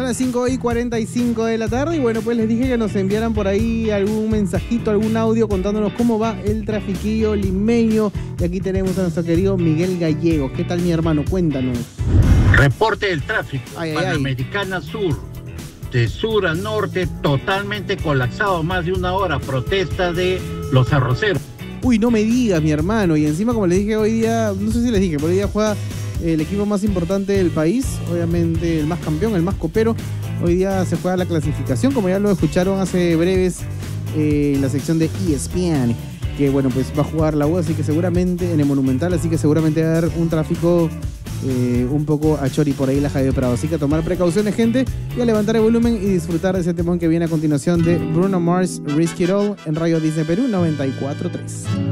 las 5:45 de la tarde y bueno, pues les dije que nos enviaran por ahí algún mensajito, algún audio contándonos cómo va el trafiquillo limeño. Y aquí tenemos a nuestro querido Miguel Gallegos. ¿Qué tal, mi hermano? Cuéntanos. Reporte del tráfico. Ay. Panamericana Sur, de sur a norte, totalmente colapsado, más de una hora. Protesta de los arroceros. Uy, no me digas, mi hermano. Y encima, como les dije hoy día, no sé si les dije, pero hoy día juega el equipo más importante del país, obviamente el más campeón, el más copero. Hoy día se juega la clasificación, como ya lo escucharon hace breves en la sección de ESPN, que bueno, pues va a jugar la U, así que seguramente en el Monumental, así que seguramente va a haber un tráfico un poco a chori por ahí la Javier Prado. Así que a tomar precauciones, gente, y a levantar el volumen y disfrutar de ese temón que viene a continuación de Bruno Mars, Risk It All, en Radio Disney Perú 94.3.